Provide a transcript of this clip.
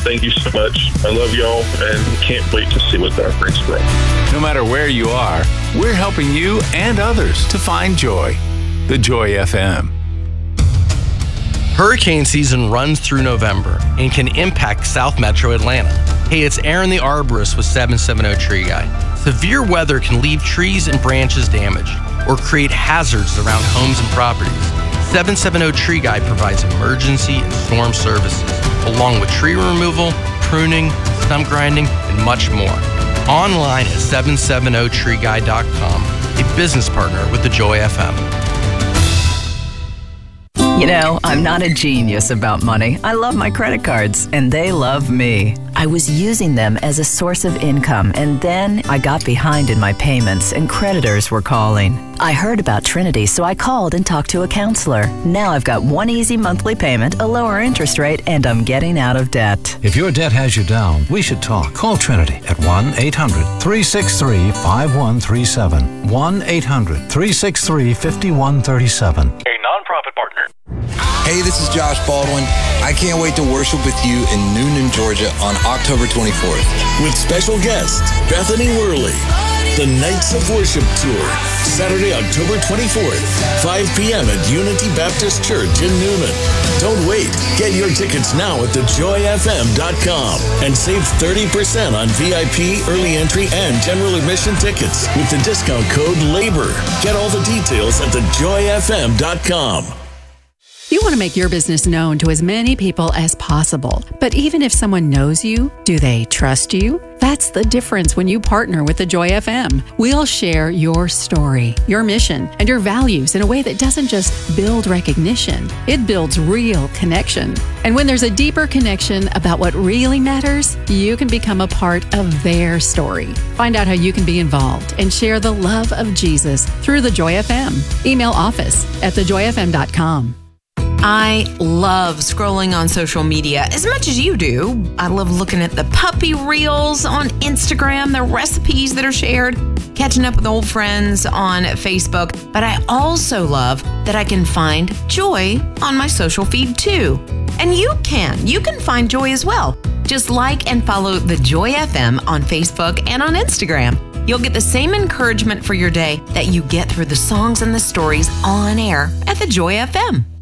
Thank you so much. I love y'all and can't wait to see what God brings for us. No matter where you are, we're helping you and others to find joy. The Joy FM. Hurricane season runs through November and can impact South Metro Atlanta. Hey, it's Aaron the Arborist with 770 Tree Guy. Severe weather can leave trees and branches damaged or create hazards around homes and properties. 770 Tree Guy provides emergency and storm services, along with tree removal, pruning, stump grinding, and much more. Online at 770treeguy.com, a business partner with the Joy FM. You know, I'm not a genius about money. I love my credit cards, and they love me. I was using them as a source of income, and then I got behind in my payments, and creditors were calling. I heard about Trinity, so I called and talked to a counselor. Now I've got one easy monthly payment, a lower interest rate, and I'm getting out of debt. If your debt has you down, we should talk. Call Trinity at 1-800-363-5137. 1-800-363-5137. A nonprofit partner. Hey, this is Josh Baldwin. I can't wait to worship with you in Noonan, Georgia on October 24th. With special guest, Bethany Worley. The Nights of Worship Tour, Saturday, October 24th, 5 p.m. at Unity Baptist Church in Noonan. Don't wait. Get your tickets now at thejoyfm.com and save 30% on VIP, early entry, and general admission tickets with the discount code LABOR. Get all the details at thejoyfm.com. You want to make your business known to as many people as possible. But even if someone knows you, do they trust you? That's the difference when you partner with the Joy FM. We'll share your story, your mission, and your values in a way that doesn't just build recognition. It builds real connection. And when there's a deeper connection about what really matters, you can become a part of their story. Find out how you can be involved and share the love of Jesus through the Joy FM. Email office@thejoyfm.com. I love scrolling on social media as much as you do. I love looking at the puppy reels on Instagram, the recipes that are shared, catching up with old friends on Facebook. But I also love that I can find joy on my social feed too. And you can find joy as well. Just like and follow the Joy FM on Facebook and on Instagram. You'll get the same encouragement for your day that you get through the songs and the stories on air at the Joy FM.